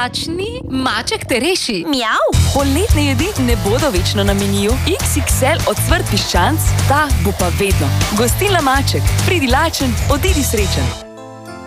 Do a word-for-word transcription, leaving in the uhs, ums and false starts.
lačni? Maček te reši. Mjav. Poletne jedi ne bodo večno na meniju. iks iks el ocvrt piščanc, ta bo pa vedno. Gostilna Maček. Pridi lačen, odidi srečen.